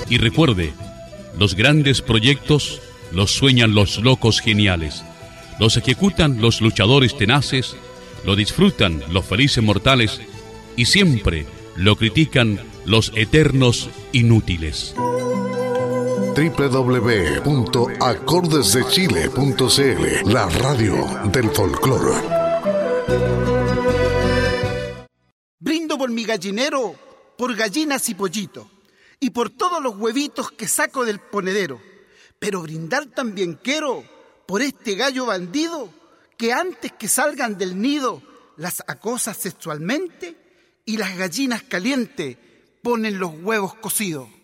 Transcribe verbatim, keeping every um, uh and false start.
Y recuerde, los grandes proyectos los sueñan los locos geniales, los ejecutan los luchadores tenaces, lo disfrutan los felices mortales y siempre lo critican los eternos inútiles. doble u doble u doble u punto acordes de chile punto c l, la radio del folclore. Brindo por mi gallinero, por gallinas y pollito, y por todos los huevitos que saco del ponedero. Pero brindar también quiero por este gallo bandido que antes que salgan del nido las acosa sexualmente y las gallinas calientes ponen los huevos cocidos.